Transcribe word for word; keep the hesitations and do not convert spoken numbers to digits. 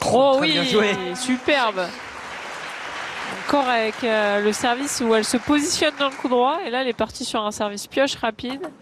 Oh Très oui, bien joué. superbe. Encore avec euh, le service où elle se positionne dans le coup droit. Et là, elle est partie sur un service pioche rapide.